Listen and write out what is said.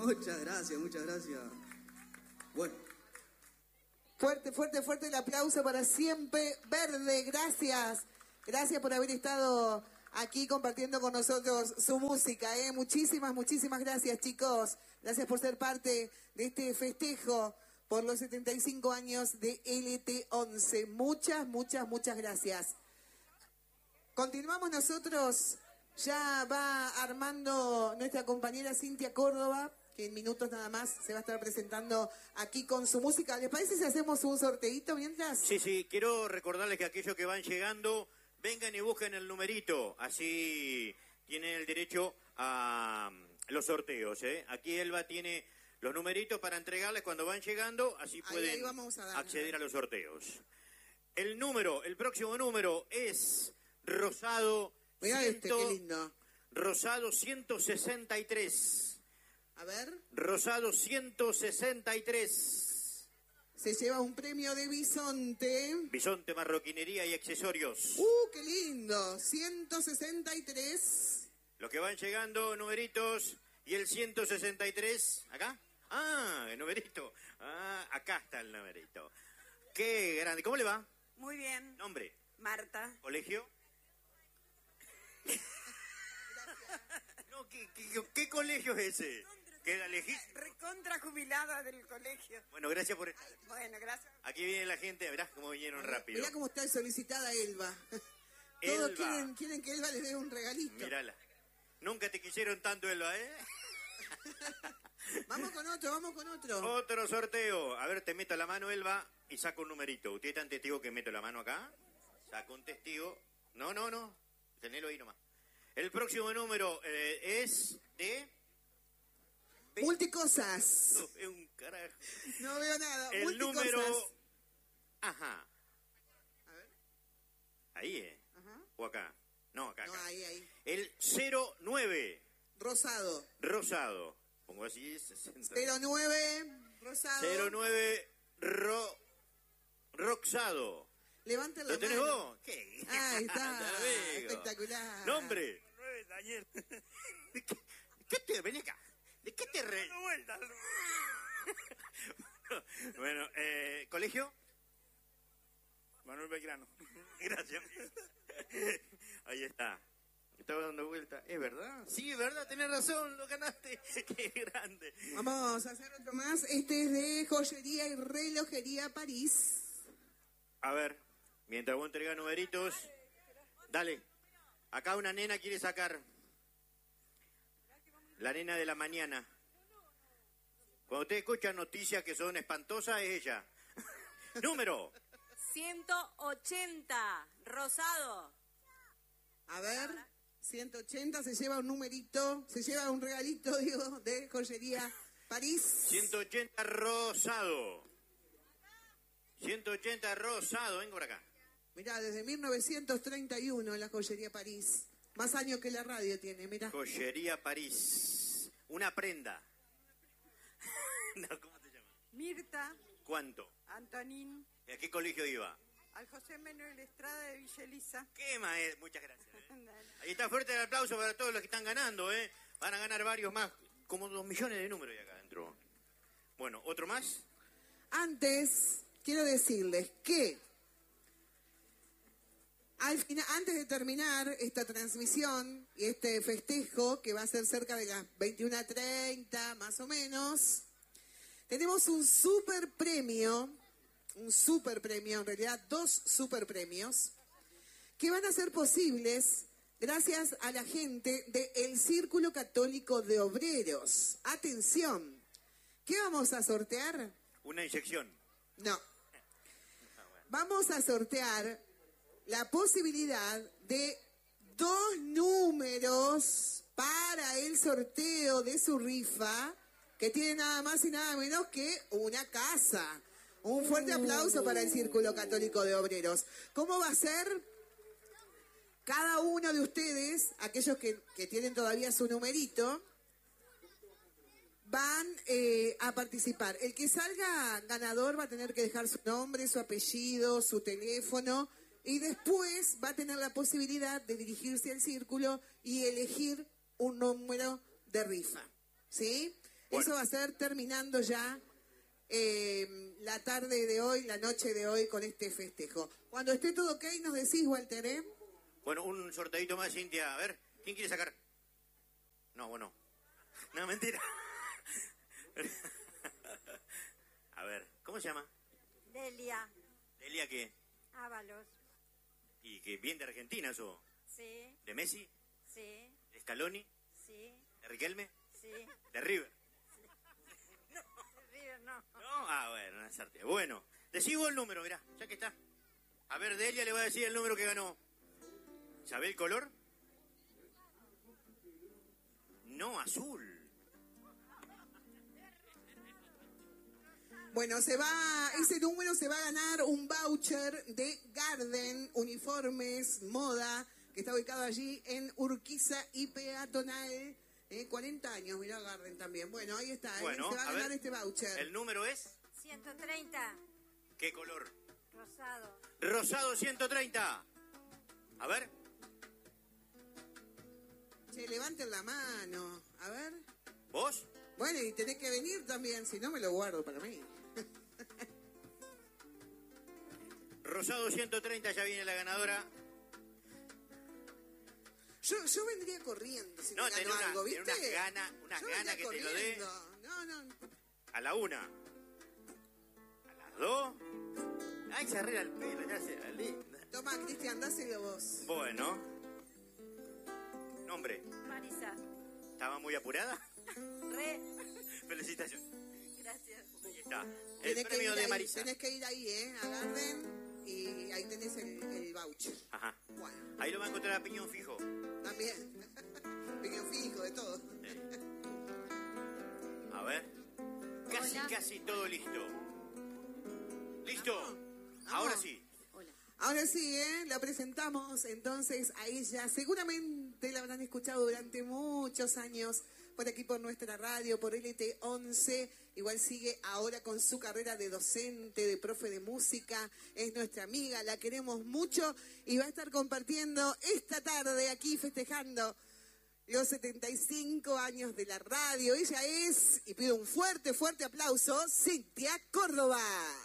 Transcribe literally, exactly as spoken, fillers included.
Muchas gracias, muchas gracias. Bueno. Fuerte, fuerte, fuerte el aplauso para Siempre Verde. Gracias. Gracias por haber estado aquí compartiendo con nosotros su música. ¿eh? Muchísimas, muchísimas gracias, chicos. Gracias por ser parte de este festejo por los setenta y cinco años de L T once. Muchas, muchas, muchas gracias. Continuamos nosotros. Ya va armando nuestra compañera Cintia Córdoba, que en minutos nada más se va a estar presentando aquí con su música. ¿Les parece si hacemos un sorteíto mientras? Sí, sí, quiero recordarles que aquellos que van llegando, vengan y busquen el numerito, así tienen el derecho a los sorteos. ¿eh? Aquí Elba tiene los numeritos para entregarles cuando van llegando, así pueden ahí, ahí vamos a dar, acceder a los sorteos. El número, el próximo número es Rosado... Mira este, qué lindo. Rosado ciento sesenta y tres. A ver. Rosado ciento sesenta y tres. Se lleva un premio de Bisonte. Bisonte, marroquinería y accesorios. ¡Uh, qué lindo! ciento sesenta y tres. Los que van llegando, numeritos. Y el ciento sesenta y tres, ¿acá? Ah, el numerito. Ah, acá está el numerito. Qué grande. ¿Cómo le va? Muy bien. ¿Nombre? Marta. ¿Colegio? No, ¿qué, qué, qué colegio es ese? ¿Queda lejísimo? Recontra jubilada del colegio. Bueno, gracias por estar. Bueno, gracias. Aquí viene la gente, verás cómo vinieron rápido. Mirá cómo está solicitada Elba. Elba. Todos quieren, quieren que Elba les dé un regalito. Mírala. Nunca te quisieron tanto, Elba, ¿eh? Vamos con otro, vamos con otro. Otro sorteo. A ver, te meto la mano, Elba, y saco un numerito. ¿Usted es tan testigo que meto la mano acá? Saco un testigo. No, no, no. Tenelo ahí nomás. El próximo número eh, es de... Multicosas. No veo un carajo. No veo nada. El Multicosas. número... Ajá. A ver. Ahí, ¿eh? Ajá. O acá. No, acá, No, acá. ahí, ahí. El cero nueve. Rosado. Rosado. Pongo así, sesenta. cero nueve. Rosado. cero nueve. Ro... Roxado. Levanten la ¿Lo tenés mano. vos? ¿Qué? Ahí está. Ya veo. Espectacular. Nombre. Daniel. ¿De qué, qué te... Vení acá. ¿De qué te re...? Dando vueltas. Bueno, eh, ¿colegio? Manuel Belgrano. Gracias. Ahí está. Estaba dando vuelta. ¿Es verdad? Sí, es verdad, tenés razón, lo ganaste. Qué grande. Vamos a hacer otro más. Este es de Joyería y Relojería París. A ver, mientras vos entregás numeritos, dale. Acá una nena quiere sacar. La nena de la mañana. Cuando usted escucha noticias que son espantosas, es ella. Número. ciento ochenta. Rosado. A ver, ciento ochenta se lleva un numerito, se lleva un regalito, digo, de Joyería París. ciento ochenta rosado. ciento ochenta rosado, vengo por acá. Mirá, desde mil novecientos treinta y uno en la Joyería París. Más años que la radio tiene, mirá. Joyería París. Una prenda. No, ¿cómo te llamas? Mirta. ¿Cuánto? Antonín. ¿Y a qué colegio iba? Al José Manuel Estrada de Villa Elisa. ¿Qué maestro? Muchas gracias. ¿eh? Ahí está, fuerte el aplauso para todos los que están ganando, ¿eh? Van a ganar varios más, como dos millones de números ahí acá adentro. Bueno, ¿otro más? Antes, quiero decirles que al final, antes de terminar esta transmisión y este festejo, que va a ser cerca de las veintiuna treinta, más o menos, tenemos un super premio, un super premio, en realidad dos super premios, que van a ser posibles gracias a la gente del Círculo Católico de Obreros. Atención, ¿qué vamos a sortear? Una inyección. No. Vamos a sortear la posibilidad de dos números para el sorteo de su rifa, que tiene nada más y nada menos que una casa. Un fuerte aplauso para el Círculo Católico de Obreros. ¿Cómo va a ser? Cada uno de ustedes, aquellos que, que tienen todavía su numerito, van eh, a participar. El que salga ganador va a tener que dejar su nombre, su apellido, su teléfono, y después va a tener la posibilidad de dirigirse al círculo y elegir un número de rifa. ¿Sí? Bueno. Eso va a ser terminando ya eh, la tarde de hoy, la noche de hoy con este festejo. Cuando esté todo ok, nos decís, Walter, ¿eh? Bueno, un sorteadito más, Cintia. A ver, ¿quién quiere sacar? No, bueno. No, mentira. A ver, ¿cómo se llama? Delia ¿Delia qué? Ábalos. ¿Y que bien de Argentina eso? Sí, ¿De Messi? sí, ¿De Scaloni? sí, ¿De Riquelme? sí. ¿De River? River no. ¿No? Ah, bueno, una suerte. Bueno, decí vos el número, mirá, ya que está. A ver, Delia le va a decir el número que ganó. ¿Sabe el color? No, azul. Bueno, se va, ese número se va a ganar un voucher de Garden, uniformes, moda, que está ubicado allí en Urquiza y Peatonal. Eh, cuarenta años, mirá Garden también. Bueno, ahí está, ¿eh? Bueno, Se va a a ganar ver, este voucher. ¿el número es? ciento treinta. ¿Qué color? Rosado. Rosado ciento treinta. A ver. Che, levanten la mano. A ver. ¿Vos? Bueno, y tenés que venir también, si no me lo guardo para mí. Rosado ciento treinta, ya viene la ganadora. Yo, yo vendría corriendo si No, me gano tenés una, algo, tenés ¿viste? unas ganas, unas Yo ganas vendría que te lo dé. corriendo. No, no. A la una. A las dos. Ay, se arregla el pelo, ya se la linda. Toma, Cristian, dáselo vos. Bueno. Nombre. Marisa. ¿Estaba muy apurada? Re. Felicitaciones. Gracias. Ahí está. El Tenés que, premio ir de ahí, Marisa. tenés que ir ahí, ¿eh? A Garden y ahí tenés el, el voucher. Ajá. Bueno, Ahí lo va a encontrar a Piñón Fijo. también. Pequeño fijo, de todo. Sí. A ver. Casi, Hola. casi todo listo. ¿Listo? Ahora sí. Hola. Ahora sí, ¿eh? La presentamos entonces a ella. Seguramente la habrán escuchado durante muchos años por aquí, por nuestra radio, por L T once. Igual sigue ahora con su carrera de docente, de profe de música. Es nuestra amiga, la queremos mucho y va a estar compartiendo esta tarde aquí festejando los setenta y cinco años de la radio. Ella es, y pido un fuerte, fuerte aplauso, Cintia Córdoba.